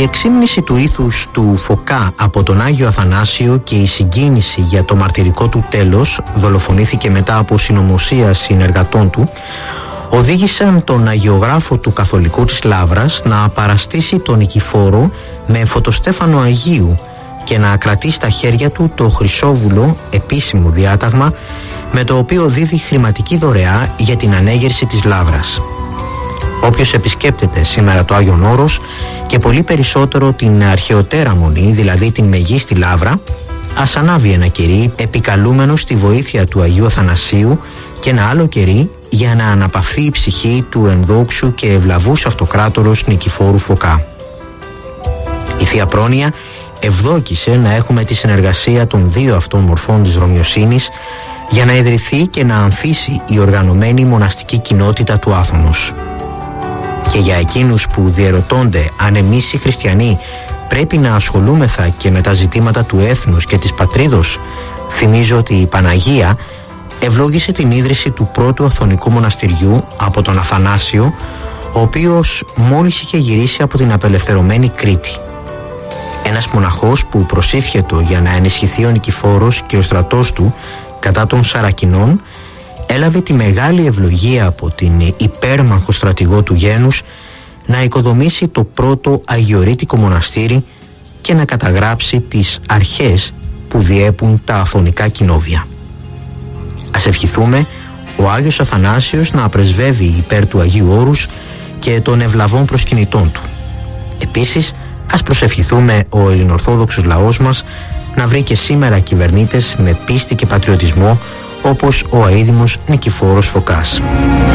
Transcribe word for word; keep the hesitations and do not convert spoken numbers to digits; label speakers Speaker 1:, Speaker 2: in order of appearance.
Speaker 1: Η εξήμνηση του ήθους του Φωκά από τον Άγιο Αθανάσιο και η συγκίνηση για το μαρτυρικό του τέλος, δολοφονήθηκε μετά από συνωμοσία συνεργατών του, οδήγησαν τον αγιογράφο του Καθολικού της Λαύρας να παραστήσει τον Νικηφόρο με φωτοστέφανο Αγίου και να κρατεί στα χέρια του το χρυσόβουλο επίσημο διάταγμα με το οποίο δίδει χρηματική δωρεά για την ανέγερση της Λαύρας. Όποιος επισκέπτεται σήμερα το Άγιον Όρος και πολύ περισσότερο την αρχαιοτέρα μονή, δηλαδή την Μεγίστη Λαύρα, ας ανάβει ένα κερί επικαλούμενο στη βοήθεια του Αγίου Αθανασίου και ένα άλλο κερί για να αναπαυθεί η ψυχή του ενδόξου και ευλαβούς αυτοκράτορος Νικηφόρου Φωκά. Η Θεία Πρόνοια ευδόκησε να έχουμε τη συνεργασία των δύο αυτών μορφών της Ρωμιοσύνης για να ιδρυθεί και να ανθίσει η οργανωμένη μοναστική κοινότητα του Άθωνος. Και για εκείνους που διερωτώνται αν εμείς οι χριστιανοί πρέπει να ασχολούμεθα και με τα ζητήματα του έθνους και της πατρίδος, θυμίζω ότι η Παναγία ευλόγησε την ίδρυση του πρώτου Αθωνικού μοναστηριού από τον Αθανάσιο, ο οποίος μόλις είχε γυρίσει από την απελευθερωμένη Κρήτη. Ένας μοναχός που προσήφιετο για να ενισχυθεί ο Νικηφόρος και ο στρατός του κατά των Σαρακινών, έλαβε τη μεγάλη ευλογία από την υπέρμαχο στρατηγό του γένους να οικοδομήσει το πρώτο αγιορείτικο μοναστήρι και να καταγράψει τις αρχές που διέπουν τα αθωνικά κοινόβια. Ας ευχηθούμε ο Άγιος Αθανάσιος να πρεσβεύει υπέρ του Αγίου Όρους και των ευλαβών προσκυνητών του. Επίσης, ας προσευχηθούμε ο ελληνοορθόδοξος λαός μας να βρει και σήμερα κυβερνήτες με πίστη και πατριωτισμό όπως ο αείδημος Νικηφόρος Φωκάς.